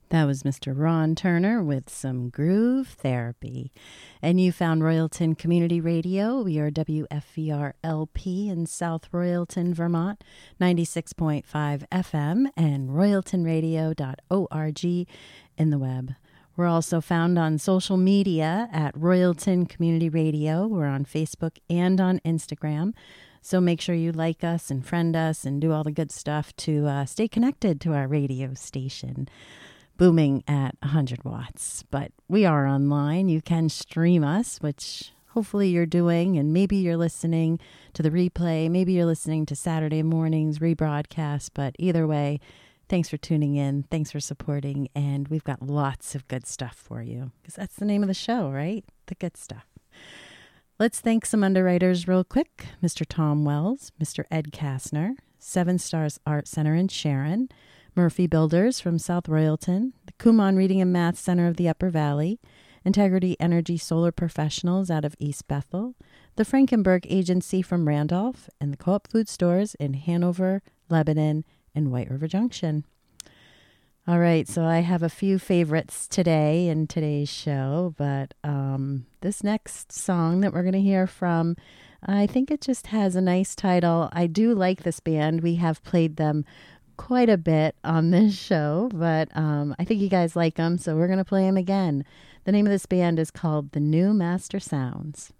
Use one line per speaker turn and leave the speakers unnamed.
That was Mr. Ron Turner with some groove therapy. And you found Royalton Community Radio. We are WFVR-LP in South Royalton, Vermont, 96.5 FM, and royaltonradio.org in the web. We're also found on social media at Royalton Community Radio. We're on Facebook and on Instagram. So make sure you like us and friend us and do all the good stuff to stay connected to our radio station. Booming at 100 watts, but we are online. You can stream us, which hopefully you're doing, and maybe you're listening to the replay. Maybe you're listening to Saturday morning's rebroadcast, but either way, thanks for tuning in. Thanks for supporting, and we've got lots of good stuff for you, because that's the name of the show, right? The good stuff. Let's thank some underwriters real quick. Mr. Tom Wells, Mr. Ed Kastner, Seven Stars Art Center in Sharon, Murphy Builders from South Royalton, the Kumon Reading and Math Center of the Upper Valley, Integrity Energy Solar Professionals out of East Bethel, the Frankenberg Agency from Randolph, and the Co-op Food Stores in Hanover, Lebanon, and White River Junction. All right, so I have a few favorites today in today's show, but this next song that we're going to hear from, I think it just has a nice title. I do like this band. We have played them quite a bit on this show, but I think you guys like them, so we're going to play them again. The name of this band is called The New Master Sounds.